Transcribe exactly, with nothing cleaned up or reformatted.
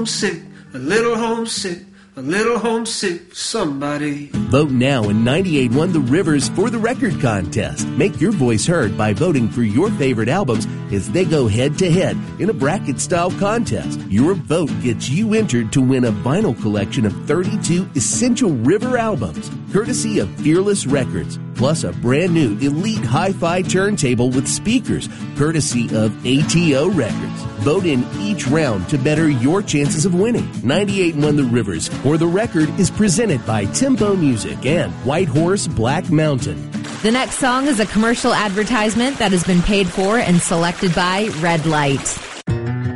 homesick, a little homesick, a little homesick for somebody. Vote now in ninety-eight point one The Rivers For the Record contest. Make your voice heard by voting for your favorite albums as they go head-to-head in a bracket-style contest. Your vote gets you entered to win a vinyl collection of thirty-two essential River albums, courtesy of Fearless Records, plus a brand-new Elite Hi-Fi turntable with speakers, courtesy of A T O Records. Vote in each round to better your chances of winning. ninety-eight point one The Rivers For the Record is presented by Tempo Music and White Horse Black Mountain. The next song is a commercial advertisement that has been paid for and selected by Red Light.